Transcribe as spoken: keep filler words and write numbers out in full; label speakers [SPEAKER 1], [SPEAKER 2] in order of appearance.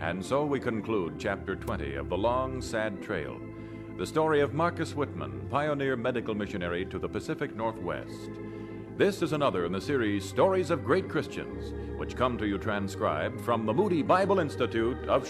[SPEAKER 1] And so we conclude Chapter twenty of The Long, Sad Trail, the story of Marcus Whitman, pioneer medical missionary to the Pacific Northwest. This is another in the series Stories of Great Christians, which come to you transcribed from the Moody Bible Institute of